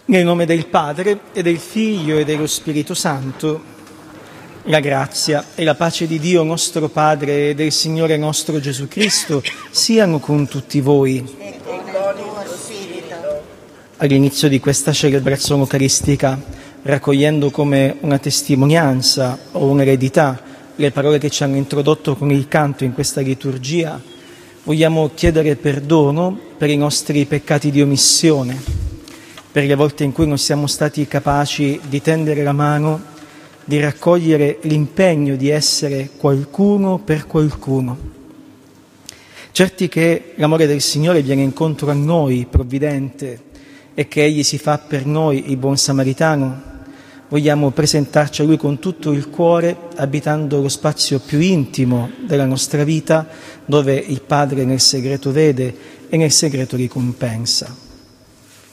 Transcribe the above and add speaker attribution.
Speaker 1: Nel nome del Padre, e del Figlio, e dello Spirito Santo, la grazia e la pace di Dio nostro Padre e del Signore nostro Gesù Cristo siano con tutti voi.
Speaker 2: E con il tuo spirito.
Speaker 1: All'inizio di questa celebrazione eucaristica, raccogliendo come una testimonianza o un'eredità le parole che ci hanno introdotto con il canto in questa liturgia, vogliamo chiedere perdono per i nostri peccati di omissione, per le volte in cui non siamo stati capaci di tendere la mano, di raccogliere l'impegno di essere qualcuno per qualcuno. Certi che l'amore del Signore viene incontro a noi, provvidente, e che Egli si fa per noi il buon samaritano, vogliamo presentarci a Lui con tutto il cuore, abitando lo spazio più intimo della nostra vita, dove il Padre nel segreto vede e nel segreto ricompensa.